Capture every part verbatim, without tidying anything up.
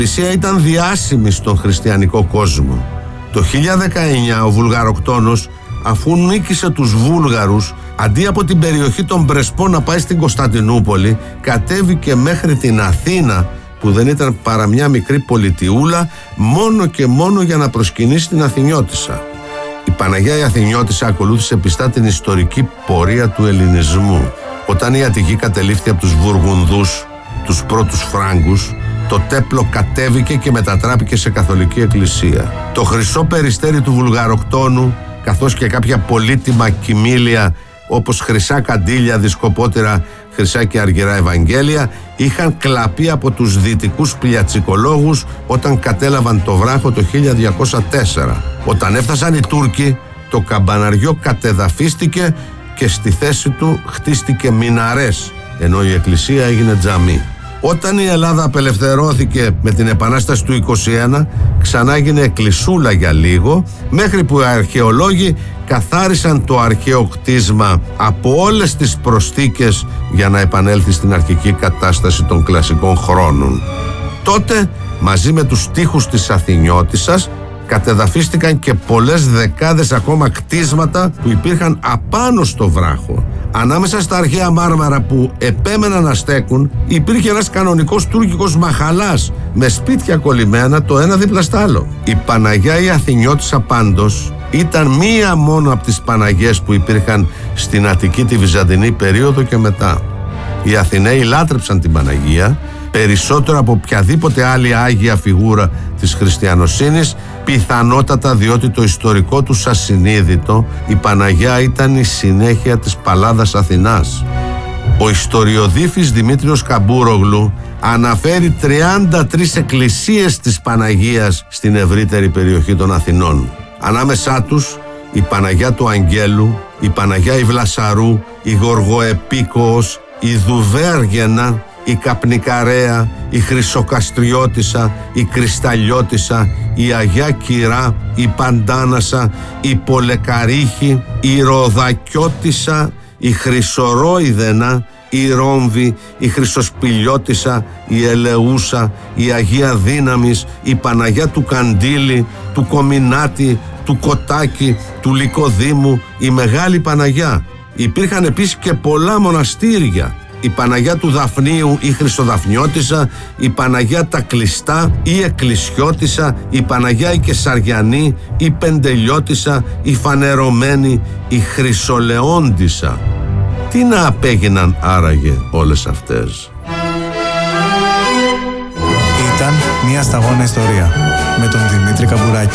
Εκκλησία ήταν διάσημη στον χριστιανικό κόσμο. Το χίλια δεκαεννιά ο Βουλγαροκτόνος, αφού νίκησε τους Βούλγαρους, αντί από την περιοχή των Πρεσπών να πάει στην Κωνσταντινούπολη, κατέβηκε μέχρι την Αθήνα, που δεν ήταν παρά μια μικρή πολιτιούλα, μόνο και μόνο για να προσκυνήσει την Αθηνιώτισσα. Η Παναγιά η Αθηνιώτισσα ακολούθησε πιστά την ιστορική πορεία του ελληνισμού. Όταν η Αττική κατελήφθη από τους Βουργουνδούς, τους πρώτους Φράγκους, το τέπλο κατέβηκε και μετατράπηκε σε καθολική εκκλησία. Το χρυσό περιστέρι του Βουλγαροκτόνου, καθώς και κάποια πολύτιμα κοιμήλια όπως χρυσά καντήλια, δισκοπότηρα, χρυσά και αργυρά Ευαγγέλια, είχαν κλαπεί από τους δυτικούς πλιατσικολόγους όταν κατέλαβαν το βράχο το χίλια διακόσια τέσσερα. Όταν έφτασαν οι Τούρκοι, το καμπαναριό κατεδαφίστηκε και στη θέση του χτίστηκε μιναρές, ενώ η εκκλησία έγινε τζαμί. Όταν η Ελλάδα απελευθερώθηκε με την Επανάσταση του είκοσι ένα, ξανά έγινε εκκλησούλα για λίγο, μέχρι που οι αρχαιολόγοι καθάρισαν το αρχαίο κτίσμα από όλες τις προσθήκες για να επανέλθει στην αρχική κατάσταση των κλασικών χρόνων. Τότε, μαζί με τους τοίχους της Αθηνιώτισσας, κατεδαφίστηκαν και πολλές δεκάδες ακόμα κτίσματα που υπήρχαν απάνω στο βράχο. Ανάμεσα στα αρχαία μάρμαρα που επέμεναν να στέκουν, υπήρχε ένας κανονικός τουρκικός μαχαλάς με σπίτια κολλημένα το ένα δίπλα στο άλλο. Η Παναγιά η Αθηνιώτισσα πάντως ήταν μία μόνο από τις Παναγιές που υπήρχαν στην Αττική τη Βυζαντινή περίοδο και μετά. Οι Αθηναίοι λάτρεψαν την Παναγία περισσότερο από οποιαδήποτε άλλη άγια φιγούρα της χριστιανοσύνης, πιθανότατα διότι το ιστορικό τους ασυνείδητο, η Παναγιά ήταν η συνέχεια της Παλάδας Αθηνάς. Ο ιστοριοδίφης Δημήτριος Καμπούρογλου αναφέρει τριάντα τρεις εκκλησίες της Παναγίας στην ευρύτερη περιοχή των Αθηνών. Ανάμεσά τους η Παναγιά του Αγγέλου, η Παναγιά η Βλασαρού, η Γοργοεπίκοος, η Δουβέργαινα, η Καπνικαρέα, η Χρυσοκαστριώτισσα, η Κρυσταλλιώτισσα, η Αγιά Κυρά, η Παντάνασα, η Πολεκαρίχη, η Ροδακιώτισσα, η Χρυσορόιδενα, η Ρόμβη, η Χρυσοσπηλιώτισσα, η Ελεούσα, η Αγία Δύναμης, η Παναγιά του Καντήλη, του Κομινάτη, του Κοτάκη, του Λυκοδήμου, η Μεγάλη Παναγιά. Υπήρχαν επίσης και πολλά μοναστήρια. Η Παναγιά του Δαφνίου, η Χρυσοδαφνιώτισσα, η Παναγιά τα Κλειστά, η Εκκλησιώτισσα, η Παναγιά η Κεσαριανή, η Πεντελιώτισσα, η Φανερωμένη, η Χρυσολεόντισσα. Τι να απέγιναν άραγε όλες αυτές? Ήταν μια σταγόνα ιστορία με τον Δημήτρη Καμπουράκη.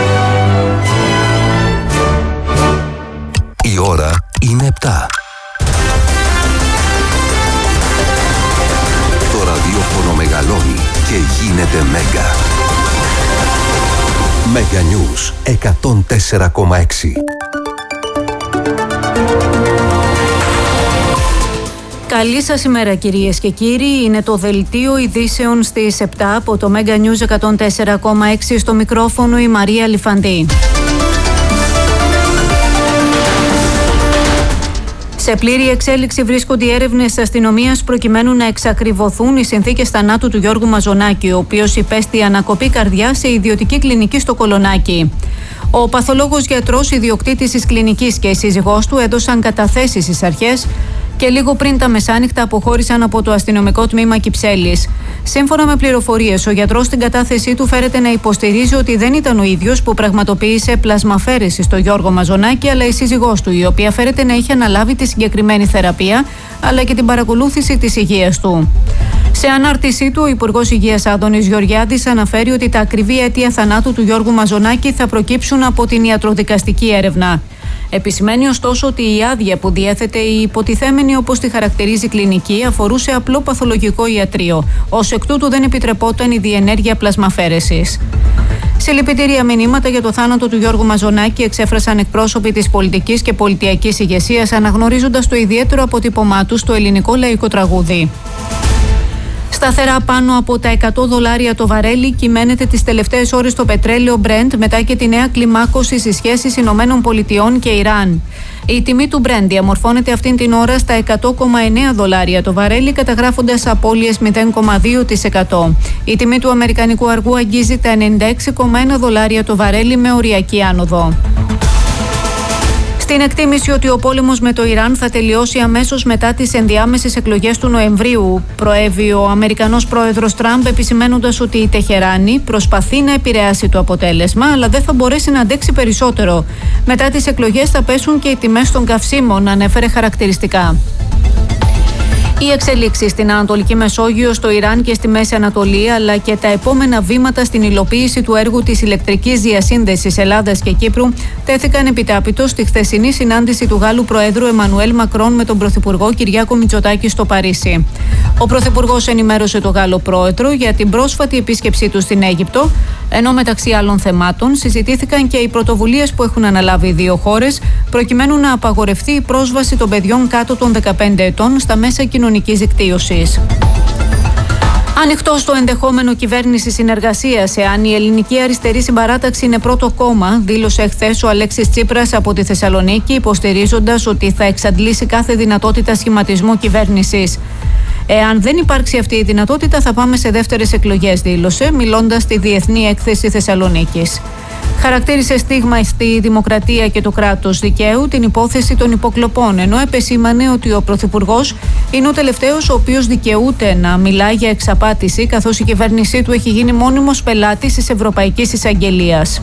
Η ώρα είναι επτά. Το ραδιόφωνο μεγαλώνει και γίνεται μέγα. Μέγα News εκατόν τέσσερα κόμμα έξι. Καλή σας ημέρα κυρίες και κύριοι, είναι το δελτίο ειδήσεων στις επτά από το Μέγα News εκατόν τέσσερα κόμμα έξι, στο μικρόφωνο η Μαρία Λιφαντή. Σε πλήρη εξέλιξη βρίσκονται οι έρευνες της αστυνομίας προκειμένου να εξακριβωθούν οι συνθήκες θανάτου του Γιώργου Μαζονάκη, ο οποίος υπέστη ανακοπή καρδιά σε ιδιωτική κλινική στο Κολονάκι. Ο παθολόγος γιατρός, ιδιοκτήτης της κλινικής και η σύζυγός του έδωσαν καταθέσεις στις αρχές και λίγο πριν τα μεσάνυχτα αποχώρησαν από το αστυνομικό τμήμα Κυψέλης. Σύμφωνα με πληροφορίες, ο γιατρός στην κατάθεσή του φέρεται να υποστηρίζει ότι δεν ήταν ο ίδιος που πραγματοποίησε πλασμαφαίρεση στο Γιώργο Μαζονάκη, αλλά η σύζυγός του, η οποία φέρεται να είχε αναλάβει τη συγκεκριμένη θεραπεία αλλά και την παρακολούθηση της υγείας του. Σε ανάρτησή του, ο Υπουργός Υγείας Άδωνης Γεωργιάδης αναφέρει ότι τα ακριβή αίτια θανάτου του Γιώργου Μαζονάκη θα προκύψουν από την ιατροδικαστική έρευνα. Επισημαίνει ωστόσο ότι η άδεια που διέθετε η υποτιθέμενη, όπως τη χαρακτηρίζει η κλινική, αφορούσε απλό παθολογικό ιατρείο. Ως εκ τούτου δεν επιτρεπόταν η διενέργεια πλασμαφέρεσης. Συλληπιτήρια μηνύματα για το θάνατο του Γιώργου Μαζονάκη εξέφρασαν εκπρόσωποι της πολιτικής και πολιτιακής ηγεσίας, αναγνωρίζοντας το ιδιαίτερο αποτύπωμά του στο ελληνικό λαϊκό τραγούδι. Σταθερά πάνω από τα εκατό δολάρια το βαρέλι κυμαίνεται τις τελευταίες ώρες το πετρέλαιο Brent μετά και τη νέα κλιμάκωση στις σχέσεις Ηνωμένων Πολιτειών και Ιράν. Η τιμή του Brent διαμορφώνεται αυτήν την ώρα στα εκατό κόμμα εννέα δολάρια το βαρέλι, καταγράφοντας απώλειες μηδέν κόμμα δύο τοις εκατό. Η τιμή του αμερικανικού αργού αγγίζει τα ενενήντα έξι κόμμα ένα δολάρια το βαρέλι με οριακή άνοδο. Στην εκτίμηση ότι ο πόλεμος με το Ιράν θα τελειώσει αμέσως μετά τις ενδιάμεσες εκλογές του Νοεμβρίου, προέβη ο Αμερικανός πρόεδρος Τραμπ, επισημαίνοντας ότι η Τεχεράνη προσπαθεί να επηρεάσει το αποτέλεσμα, αλλά δεν θα μπορέσει να αντέξει περισσότερο. Μετά τις εκλογές θα πέσουν και οι τιμές των καυσίμων, ανέφερε χαρακτηριστικά. Οι εξελίξεις στην Ανατολική Μεσόγειο, στο Ιράν και στη Μέση Ανατολή, αλλά και τα επόμενα βήματα στην υλοποίηση του έργου της ηλεκτρικής διασύνδεσης Ελλάδας και Κύπρου τέθηκαν επιτάπητος στη χθεσινή συνάντηση του Γάλλου Προέδρου Εμμανουέλ Μακρόν με τον Πρωθυπουργό Κυριάκο Μητσοτάκη στο Παρίσι. Ο Πρωθυπουργός ενημέρωσε τον Γάλλο Πρόεδρο για την πρόσφατη επίσκεψή του στην Αίγυπτο, ενώ μεταξύ άλλων θεμάτων συζητήθηκαν και οι πρωτοβουλίες που έχουν αναλάβει οι δύο χώρες προκειμένου να απαγορευτεί η πρόσβαση των παιδιών κάτω των δεκαπέντε ετών στα μέσα κοινωνικής δικτύωσης. Ανοιχτό στο ενδεχόμενο κυβέρνηση συνεργασίας, εάν η Ελληνική Αριστερή Συμπαράταξη είναι πρώτο κόμμα, δήλωσε χθες ο Αλέξης Τσίπρας από τη Θεσσαλονίκη, υποστηρίζοντας ότι θα εξαντλήσει κάθε δυνατότητα σχηματισμού κυβέρνησης. Εάν δεν υπάρξει αυτή η δυνατότητα, θα πάμε σε δεύτερες εκλογές, δήλωσε, μιλώντας στη Διεθνή Έκθεση Θεσσαλονίκης. Χαρακτήρισε στίγμα στη δημοκρατία και το κράτος δικαίου την υπόθεση των υποκλοπών, ενώ επεσήμανε ότι ο Πρωθυπουργός είναι ο τελευταίος ο οποίος δικαιούται να μιλάει για εξαπάτηση, καθώς η κυβέρνησή του έχει γίνει μόνιμος πελάτης της Ευρωπαϊκής Εισαγγελίας.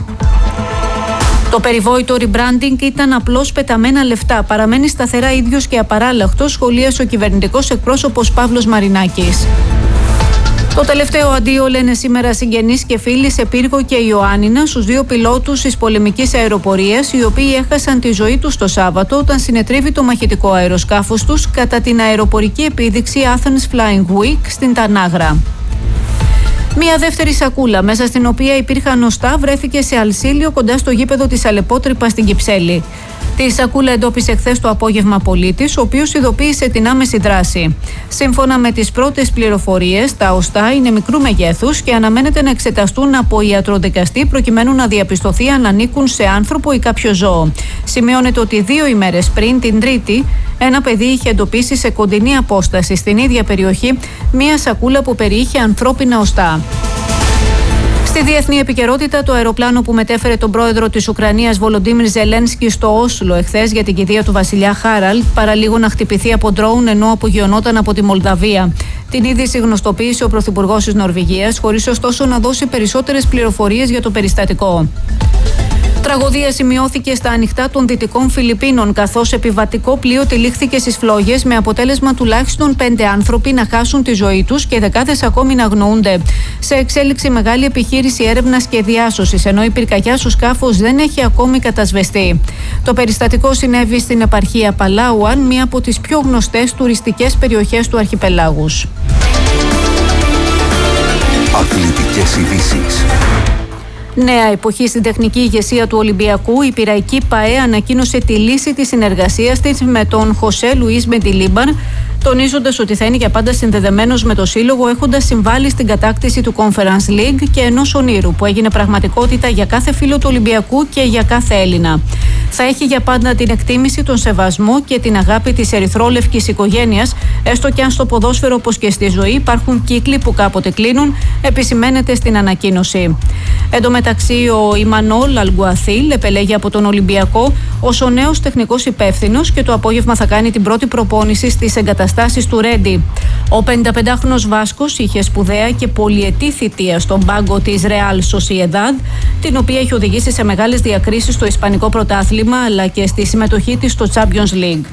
Το περιβόητο rebranding ήταν απλώς πεταμένα λεφτά. Παραμένει σταθερά ίδιος και απαράλλαχτος, σχολίασε ο κυβερνητικός εκπρόσωπος Παύλος Μαρινάκης. Το τελευταίο αντίο λένε σήμερα συγγενείς και φίλοι σε Πύργο και Ιωάννινα στους δύο πιλότους της πολεμικής αεροπορίας, οι οποίοι έχασαν τη ζωή τους το Σάββατο όταν συνετρίβει το μαχητικό αεροσκάφος τους κατά την αεροπορική επίδειξη Athens Flying Week στην Τανάγρα. Μία δεύτερη σακούλα, μέσα στην οποία υπήρχαν οστά, βρέθηκε σε Αλσίλιο κοντά στο γήπεδο της Αλεπότρυπας στην Κυψέλη. Τη σακούλα εντόπισε χθες το απόγευμα πολίτης, ο οποίος ειδοποίησε την άμεση δράση. Σύμφωνα με τις πρώτες πληροφορίες, τα οστά είναι μικρού μεγέθους και αναμένεται να εξεταστούν από ιατροδικαστή προκειμένου να διαπιστωθεί αν ανήκουν σε άνθρωπο ή κάποιο ζώο. Σημειώνεται ότι δύο ημέρες πριν, την Τρίτη, ένα παιδί είχε εντοπίσει σε κοντινή απόσταση στην ίδια περιοχή μία σακούλα που περιείχε ανθρώπινα οστά. Στη διεθνή επικαιρότητα, το αεροπλάνο που μετέφερε τον πρόεδρο της Ουκρανίας Βολοντίμιρ Ζελένσκι στο Όσλο εχθές για την κηδεία του βασιλιά Χάραλντ παραλίγο να χτυπηθεί από ντρόουν ενώ απογειωνόταν από τη Μολδαβία. Την είδηση γνωστοποίησε ο πρωθυπουργός της Νορβηγίας, χωρίς ωστόσο να δώσει περισσότερες πληροφορίες για το περιστατικό. Τραγωδία σημειώθηκε στα ανοιχτά των Δυτικών Φιλιππίνων, καθώς επιβατικό πλοίο τυλίχθηκε στις φλόγες με αποτέλεσμα τουλάχιστον πέντε άνθρωποι να χάσουν τη ζωή τους και δεκάδες ακόμη να αγνοούνται. Σε εξέλιξη μεγάλη επιχείρηση έρευνας και διάσωσης, ενώ η πυρκαγιά στο σκάφος δεν έχει ακόμη κατασβεστεί. Το περιστατικό συνέβη στην επαρχία Παλάουαν, μία από τις πιο γνωστές τουριστικές περιοχές του αρχιπελάγους. Αθλητικές ειδήσεις. Νέα εποχή στην τεχνική ηγεσία του Ολυμπιακού. Η Πειραϊκή ΠΑΕ ανακοίνωσε τη λύση της συνεργασίας της με τον Χωσέ Λουίς Μεντιλίμπαν, τονίζοντας ότι θα είναι για πάντα συνδεδεμένος με το σύλλογο, έχοντας συμβάλει στην κατάκτηση του Conference League και ενός ονείρου που έγινε πραγματικότητα για κάθε φίλο του Ολυμπιακού και για κάθε Έλληνα. Θα έχει για πάντα την εκτίμηση, τον σεβασμό και την αγάπη της ερυθρόλευκης οικογένειας, έστω και αν στο ποδόσφαιρο όπως και στη ζωή υπάρχουν κύκλοι που κάποτε κλείνουν, επισημαίνεται στην ανακοίνωση. Εν τω μεταξύ, ο Ιμανόλ Αλγκουαθίλ επελέγει από τον Ολυμπιακό ως ο νέος τεχνικός υπεύθυνος και το απόγευμα θα κάνει την πρώτη προπόνηση στις εγκαταστάσεις του Ρέντι. Ο πενηνταπεντάχρονος Βάσκος είχε σπουδαία και πολυετή θητεία στον πάγκο της Real Sociedad, την οποία έχει οδηγήσει σε μεγάλες διακρίσεις στο Ισπανικό πρωτάθλημα αλλά και στη συμμετοχή της στο Champions League.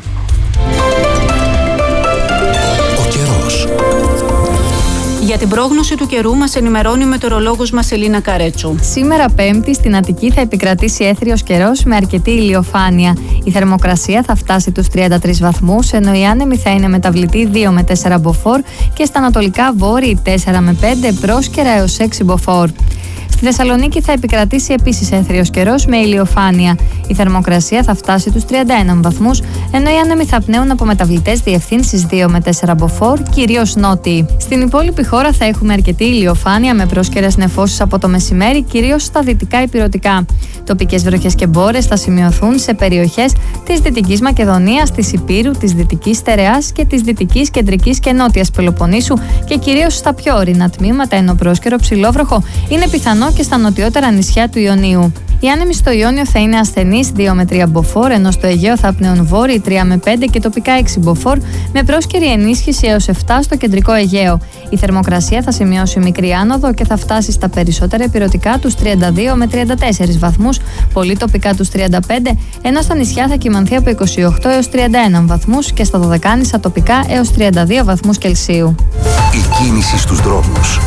Για την πρόγνωση του καιρού μας ενημερώνει ο μετεωρολόγος μας Ελίνα Καρέτσου. Σήμερα Πέμπτη στην Αττική θα επικρατήσει έθριος καιρός με αρκετή ηλιοφάνεια. Η θερμοκρασία θα φτάσει τους τριάντα τρεις βαθμούς, ενώ η άνεμη θα είναι μεταβλητή δύο με τέσσερα μποφόρ και στα ανατολικά βόρειοι τέσσερα με πέντε, πρόσκαιρα έως έξι μποφόρ. Στη Θεσσαλονίκη θα επικρατήσει επίσης έθριος καιρός με ηλιοφάνεια. Η θερμοκρασία θα φτάσει τους τριάντα ένα βαθμούς, ενώ οι άνεμοι θα πνέουν από μεταβλητές διευθύνσεις δύο με τέσσερα μποφόρ, κυρίως νότιοι. Στην υπόλοιπη χώρα θα έχουμε αρκετή ηλιοφάνεια με πρόσκαιρες νεφώσεις από το μεσημέρι, κυρίως στα δυτικά ηπειρωτικά. Τοπικές βροχές και μπόρες θα σημειωθούν σε περιοχές της Δυτικής Μακεδονίας, της Ηπείρου, της Δυτικής Στερεάς και της Δυτικής, Κεντρικής και Νότιας Πελοποννήσου και κυρίως στα πιο ορεινά τμήματα, ενώ πρόσκαιρο ψηλόβροχο είναι πιθανό και στα νοτιότερα νησιά του Ιωνίου. Οι άνεμοι στο Ιόνιο θα είναι ασθενείς δύο με τρία μποφόρ, ενώ στο Αιγαίο θα πνέουν βόρειοι τρία με πέντε και τοπικά έξι μποφόρ, με πρόσκαιρη ενίσχυση έως επτά στο κεντρικό Αιγαίο. Η θερμοκρασία θα σημειώσει μικρή άνοδο και θα φτάσει στα περισσότερα ηπειρωτικά τους τριάντα δύο με τριάντα τέσσερα βαθμούς, πολύ τοπικά τους τριάντα πέντε, ενώ στα νησιά θα κυμανθεί από είκοσι οκτώ έως τριάντα ένα βαθμούς και στα δωδεκάνησα τοπικά έως τριάντα δύο βαθμούς Κελσίου. Η κίνηση στους δρόμους.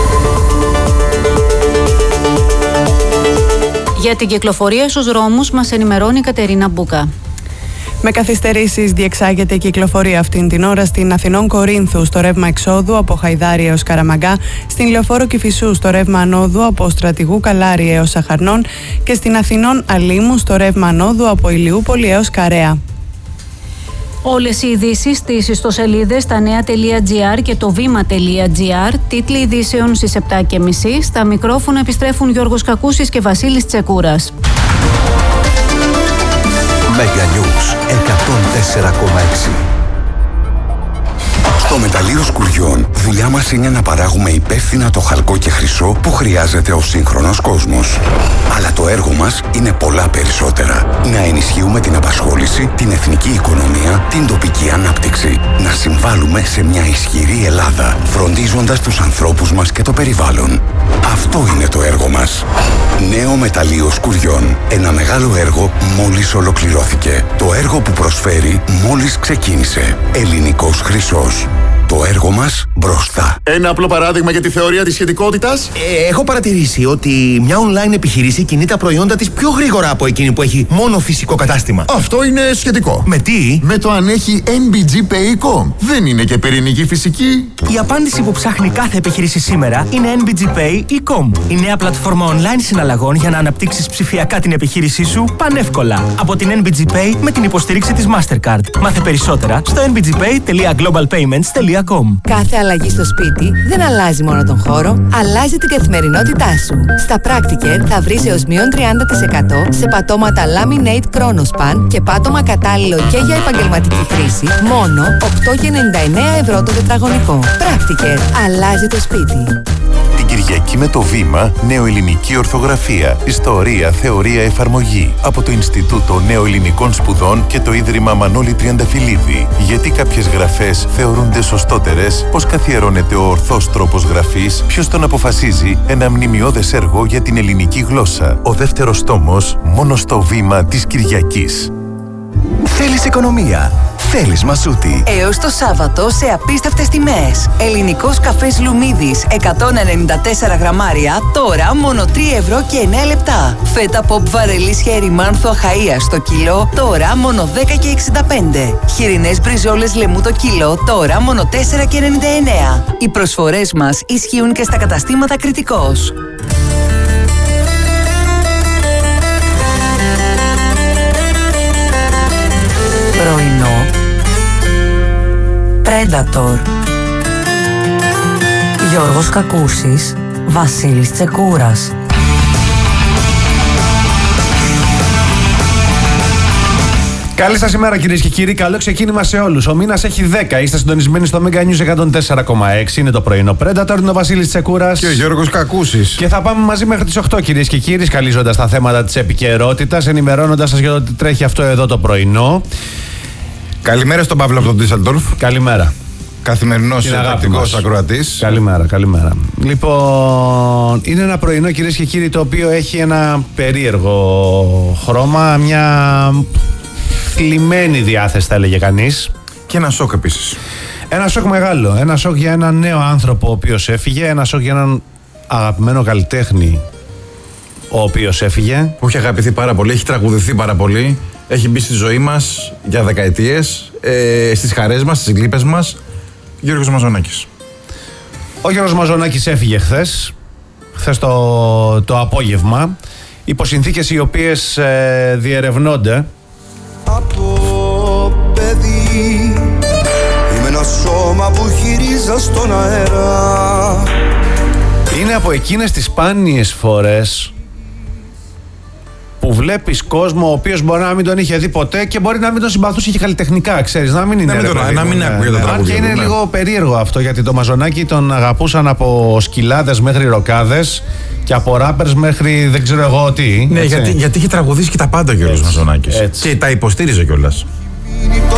Για την κυκλοφορία στους δρόμους μας ενημερώνει η Κατερίνα Μπούκα. Με καθυστερήσεις διεξάγεται η κυκλοφορία αυτήν την ώρα στην Αθηνών Κορίνθου στο ρεύμα εξόδου από Χαϊδάρη έως Καραμαγκά, στην Λεωφόρο Κηφισού στο ρεύμα ανόδου από Στρατηγού Καλάρη έως Σαχαρνών και στην Αθηνών Αλήμου στο ρεύμα ανόδου από Ηλιούπολη έως Καρέα. Όλες οι ειδήσεις στις ιστοσελίδες τα νέα.gr και το βήμα.gr, τίτλοι ειδήσεων στις επτά και μισή. Στα μικρόφωνα επιστρέφουν Γιώργος Κακούσης και Βασίλης Τσεκούρας. Mega News εκατόν τέσσερα κόμμα έξι. Στο μεταλλείο Σκουριών, δουλειά μας είναι να παράγουμε υπεύθυνα το χαλκό και χρυσό που χρειάζεται ο σύγχρονος κόσμος. Αλλά το έργο μας είναι πολλά περισσότερα. Να ενισχύουμε την απασχόληση, την εθνική οικονομία, την τοπική ανάπτυξη. Να συμβάλλουμε σε μια ισχυρή Ελλάδα, φροντίζοντας τους ανθρώπους μας και το περιβάλλον. Αυτό είναι το έργο μας. Νέο μεταλλείο Σκουριών. Ένα μεγάλο έργο μόλις ολοκληρώθηκε. Το έργο που προσφέρει μόλις ξεκίνησε. Ελληνικός χρυσός. Το έργο μας μπροστά. Ένα απλό παράδειγμα για τη θεωρία της σχετικότητας. Ε, έχω παρατηρήσει ότι μια online επιχείρηση κινεί τα προϊόντα της πιο γρήγορα από εκείνη που έχει μόνο φυσικό κατάστημα. Αυτό είναι σχετικό. Με τι? Με το αν έχει εν μπι τζι Pay τελεία com. Δεν είναι και πυρηνική φυσική. Η απάντηση που ψάχνει κάθε επιχείρηση σήμερα είναι εν μπι τζι Pay τελεία com. Η νέα πλατφόρμα online συναλλαγών για να αναπτύξεις ψηφιακά την επιχείρησή σου πανεύκολα. Από την εν μπι τζι Pay με την υποστήριξη της Mastercard. Μάθε περισσότερα στο εν μπι τζι pay τελεία global payments τελεία com. Κάθε αλλαγή στο σπίτι δεν αλλάζει μόνο τον χώρο, αλλάζει την καθημερινότητά σου. Στα Practiker θα βρεις έως μείον τριάντα τοις εκατό σε πατώματα Laminate Chronospan και πάτωμα κατάλληλο και για επαγγελματική χρήση, μόνο οκτώ και ενενήντα εννέα ευρώ το τετραγωνικό. Practiker, αλλάζει το σπίτι. Την Κυριακή με το Βήμα, Νεοελληνική Ορθογραφία, Ιστορία, Θεωρία, Εφαρμογή. Από το Ινστιτούτο Νεοελληνικών Σπουδών και το Ίδρυμα Μανώλη Τριανταφυλλίδη. Γιατί κάποιες γραφές θεωρούνται σωστότερες, πώς καθιερώνεται ο ορθός τρόπος γραφής, ποιος τον αποφασίζει, ένα μνημειώδες έργο για την ελληνική γλώσσα. Ο δεύτερος τόμος, μόνο στο Βήμα της Κυριακής. Θέλεις οικονομία. Θέλεις Μασούτη. Έως το Σάββατο σε απίστευτες τιμές. Ελληνικός καφές Λουμίδης εκατόν ενενήντα τέσσερα γραμμάρια, τώρα μόνο τρία ευρώ και εννέα λεπτά. Φέτα ποπ βαρελής χέρι Μάνθου Αχαΐας στο κιλό, τώρα μόνο δέκα και εξήντα πέντε. Χοιρινές μπριζόλες λεμού το κιλό, τώρα μόνο τέσσερα και ενενήντα εννέα. Οι προσφορές μας ισχύουν και στα καταστήματα Κρητικός. Πρωινό Predator. Γιώργος Κακούσης, Βασίλης Τσεκούρας. Καλή σας ημέρα κυρίες και κύριοι, καλό ξεκίνημα σε όλους. Ο μήνας έχει δέκα, είστε συντονισμένοι στο Mega News εκατόν τέσσερα κόμμα έξι. Είναι το πρωινό Predator, είναι ο Βασίλης Τσεκούρας και ο Γιώργος Κακούσης. Και θα πάμε μαζί μέχρι τις οκτώ κυρίες και κύριοι, σκαλίζοντας τα θέματα της επικαιρότητας, ενημερώνοντας σας για το ότι τρέχει αυτό εδώ το πρωινό. Καλημέρα στον Παύλο από τον Ντίσσελντορφ. Καλημέρα. Καθημερινός τακτικός ακροατής. Καλημέρα, καλημέρα. Λοιπόν, είναι ένα πρωινό κυρίες και κύριοι το οποίο έχει ένα περίεργο χρώμα, μια θλιμμένη διάθεση θα έλεγε κανείς. Και ένα σοκ επίσης. Ένα σοκ μεγάλο. Ένα σοκ για έναν νέο άνθρωπο ο οποίος έφυγε. Ένα σοκ για έναν αγαπημένο καλλιτέχνη ο οποίος έφυγε. Που έχει αγαπηθεί πάρα πολύ, έχει τραγουδηθεί πάρα πολύ. Έχει μπει στη ζωή μας για δεκαετίες, ε, στις χαρές μας, στις γλύπες μας. Γιώργος Μαζονάκης. Ο Γιώργος Μαζονάκης έφυγε χθες, χθες το, το απόγευμα. υπό συνθήκες οι οποίες ε, διερευνώνται. Από παιδί είμαι ένα σώμα που χειρίζα στον αέρα. Είναι από εκείνες τις σπάνιες φορές που βλέπεις κόσμο ο οποίος μπορεί να μην τον είχε δει ποτέ και μπορεί να μην τον συμπαθούσε και καλλιτεχνικά, ξέρεις, να μην είναι. Να μην, τον, να μην ακούγεται τα τραγούδια. Και είναι ναι. λίγο περίεργο αυτό, γιατί το Μαζονάκι τον αγαπούσαν από σκυλάδες μέχρι ροκάδες και από ράπερς μέχρι δεν ξέρω εγώ τι. Ναι, γιατί, γιατί είχε τραγουδήσει και τα πάντα ο Γιώργος Μαζονάκης. Και τα υποστήριζε κιόλας.